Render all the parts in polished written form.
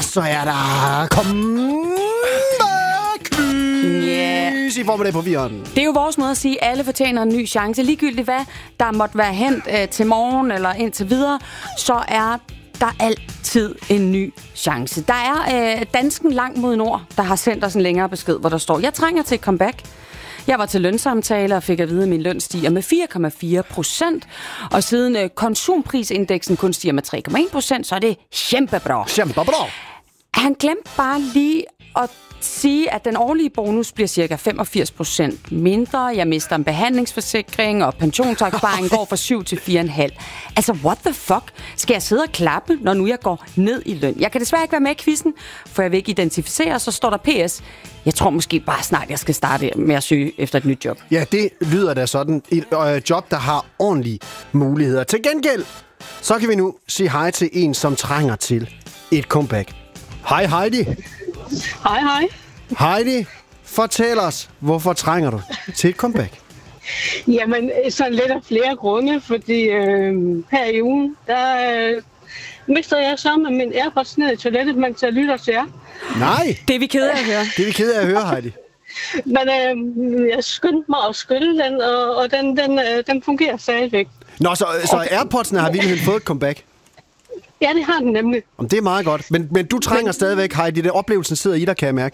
så er der comeback-quiz i form af det på viren. Det er jo vores måde at sige, at alle fortjener en ny chance. Ligegyldigt hvad der måtte være hent til morgen eller indtil videre, så er der altid en ny chance. Der er dansken langt mod nord, der har sendt os en længere besked, hvor der står, jeg trænger til et comeback. Jeg var til lønsamtale og fik at vide, at min løn stiger med 4,4%. Og siden konsumprisindeksen kun stiger med 3,1%, så er det kæmpebra. Kæmpebra. Han glemte bare lige at sige, at den årlige bonus bliver cirka 85% mindre. Jeg mister en behandlingsforsikring, og pensionsopsparingen går fra 7 til 4,5. Altså, what the fuck? Skal jeg sidde og klappe, når nu jeg går ned i løn? Jeg kan desværre ikke være med i quizzen, for jeg vil ikke identificere, så står der PS. Jeg tror måske bare snart, jeg skal starte med at søge efter et nyt job. Ja, det lyder da sådan. Et job, der har ordentlige muligheder. Til gengæld, så kan vi nu sige hej til en, som trænger til et comeback. Hej Heidi. Hej, hej. Heidi, fortæl os, hvorfor trænger du til et comeback? Jamen, sådan lidt af flere grunde, fordi her i ugen, der mister jeg sammen med min AirPods ned i toilettet, mens jeg lytter til jer. Nej. Det er vi kede af at høre. Det er vi kede af at høre, Heidi. Men jeg skyndte mig at skylle den, og den fungerer stadigvæk. Nå, så AirPods'ene har virkelig fået et comeback? Ja, det har den nemlig. Det er meget godt. Men du trænger stadigvæk, Heidi. Det oplevelsen sidder i dig, kan jeg mærke.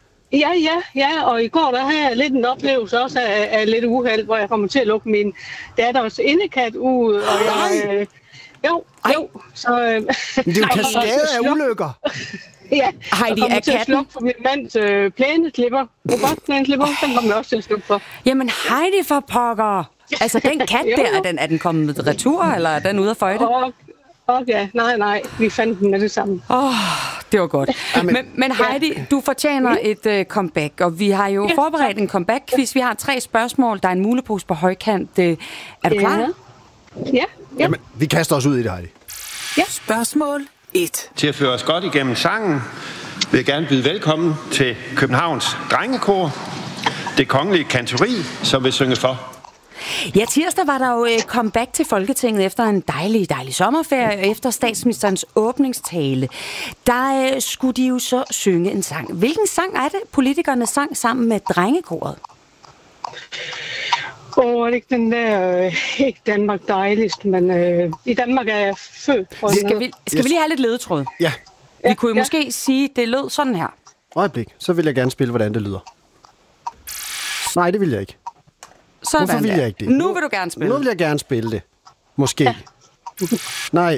Ja, og i går der havde jeg lidt en oplevelse også af lidt uheld, hvor jeg kommer til at lukke min datters indekat ud, og jeg... Jo. Så, det er jo kaskade af ulykker. Ja, Heidi, jeg kommer til at slukke for min mands plæneklipper. Robotplæneklipper, den kommer jeg også til at slukke for. Jamen, Heidi for pokker. Altså, den kat der, er den kommet med retur, eller er den ude at føjte? Okay, nej, vi fandt den med det samme. Det var godt. Men Heidi, du fortjener et comeback, og vi har jo forberedt en comeback-quiz. Vi har 3 spørgsmål, der er en mulepose på højkant. Er du klar? Ja. Jamen, vi kaster os ud i det, Heidi. Ja. Spørgsmål 1. Til at føre os godt igennem sangen, vil jeg gerne byde velkommen til Københavns Drengekor, det kongelige kantori, som vil synge for. Ja, tirsdag var der jo comeback til Folketinget efter en dejlig sommerferie, efter statsministerens åbningstale. Der skulle de jo så synge en sang. Hvilken sang er det, politikerne sang sammen med Drengekoret? Det er ikke den der, ikke Danmark dejligst, men i Danmark er jeg født. Skal vi lige have lidt ledetråd? Ja. Vi kunne jo måske sige, det lød sådan her. Øjeblik, så vil jeg gerne spille, hvordan det lyder. Nej, det vil jeg ikke. Sådan. Hvorfor vil jeg ikke det? Nu vil du gerne spille. Nu vil jeg gerne spille det. Måske. Ja. Nej.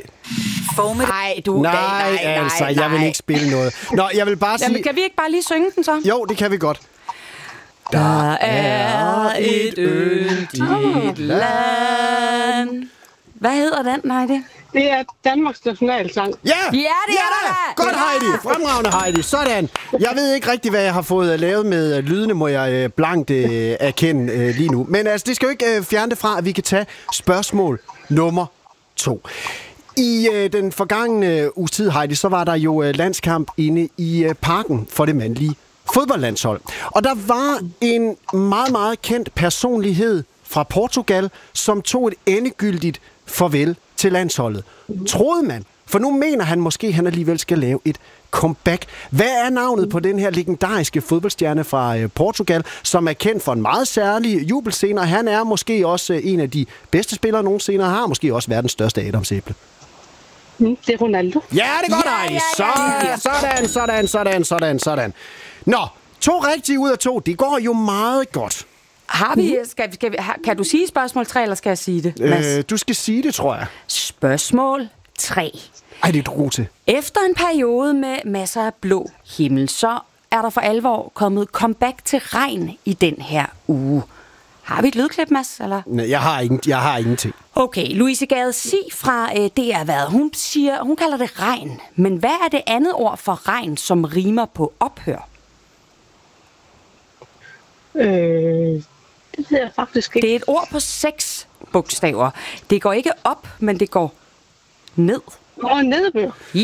Nej, jeg vil ikke spille noget. Nå, jeg vil bare sige... Jamen, kan vi ikke bare lige synge den så? Jo, det kan vi godt. Der er et yndigt land. Hvad hedder den, Heidi? Det er Danmarks nationalsang. Ja, det er der! Godt, Heidi! Fremragende, Heidi. Sådan. Jeg ved ikke rigtig, hvad jeg har fået lavet med lydene, må jeg blankt erkende lige nu. Men altså, det skal jo ikke fjerne det fra, at vi kan tage spørgsmål nummer 2. I den forgangne uges tid, Heidi, så var der jo landskamp inde i parken for det mandlige fodboldlandshold. Og der var en meget, meget kendt personlighed fra Portugal, som tog et endegyldigt farvel til landsholdet. Troede man. For nu mener han måske, at han alligevel skal lave et comeback. Hvad er navnet på den her legendariske fodboldstjerne fra Portugal, som er kendt for en meget særlig jubelscene? Han er måske også en af de bedste spillere nogensinde, og har måske også verdens største adamsæble. Det er Ronaldo. Ja, det er godt, Heidi. Sådan. Nå, 2 rigtige ud af 2. Det går jo meget godt. Har vi, kan du sige spørgsmål 3, eller skal jeg sige det, Mads? Du skal sige det, tror jeg. Spørgsmål 3. Ej, det er du god til. Efter en periode med masser af blå himmel, så er der for alvor kommet comeback til regn i den her uge. Har vi et lydklip, Mads? Eller? Nej, jeg har ingenting. Okay, Louise Gade Sig fra DR Hvad. Hun kalder det regn. Men hvad er det andet ord for regn, som rimer på ophør? Det ved jeg faktisk ikke. Det er et ord på 6 bogstaver. Det går ikke op, men det går ned. Nedbør. Ja!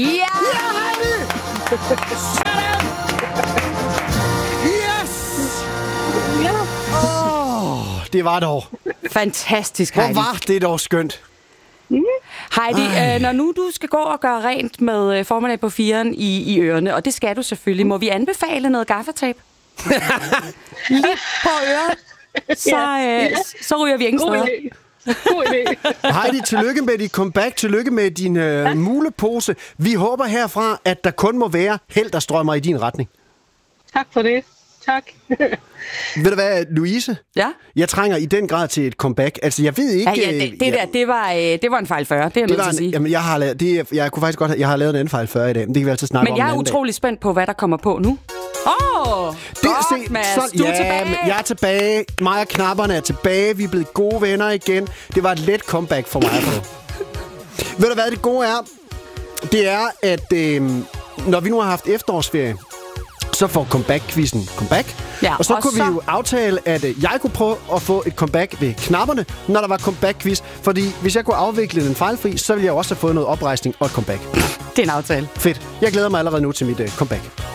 Yes! Ja. Det var dog. Fantastisk, Hvor Heidi. var det dog skønt. Heidi, når nu du skal gå og gøre rent med formiddag på 4'eren i ørerne, og det skal du selvfølgelig, må vi anbefale noget gaffatape? Lige på øret, så ryger vi ingen steder. God idé. Heidi, tillykke med dit comeback. Tillykke med din mulepose. Vi håber herfra, at der kun må være held, der strømmer i din retning. Tak for det. Tak. Ved du hvad, Louise? Ja? Jeg trænger i den grad til et comeback. Altså, jeg ved ikke... Det var en fejl 40, det er nødt til at sige. Jamen, jeg kunne faktisk godt... Jeg har lavet en anden fejl 40 i dag, men det kan vi altid snakke om. Men jeg er utrolig spændt på, hvad der kommer på nu. Godt, Mads, du er tilbage. Jeg er tilbage. Mig og knapperne er tilbage. Vi er blevet gode venner igen. Det var et let comeback for mig at få. Ved du hvad, det gode er? Det er, at når vi nu har haft efterårsferie, så får comeback-quizzen comeback. Ja, og så kunne vi jo aftale, at jeg kunne prøve at få et comeback ved knapperne, når der var comeback-quiz. Fordi hvis jeg kunne afvikle den fejlfri, så ville jeg også have fået noget oprejsning og et comeback. Det er en aftale. Fedt. Jeg glæder mig allerede nu til mit comeback.